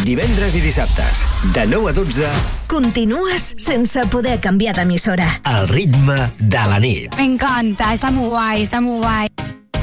Divendres i dissabtes, de 9 a 12, continues sense poder canviar d'emissora. al ritme de la nit. Me encanta, está muy guay, está muy guay.